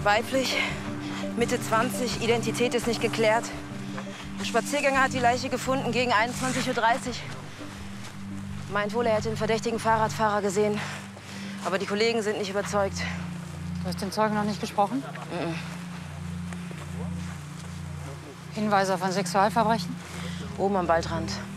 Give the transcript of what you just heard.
Weiblich, Mitte 20, Identität ist nicht geklärt. Ein Spaziergänger hat die Leiche gefunden gegen 21:30 Uhr. Meint wohl, er hätte den verdächtigen Fahrradfahrer gesehen. Aber die Kollegen sind nicht überzeugt. Du hast den Zeugen noch nicht gesprochen? Mhm. Hinweise auf ein Sexualverbrechen? Oben am Waldrand.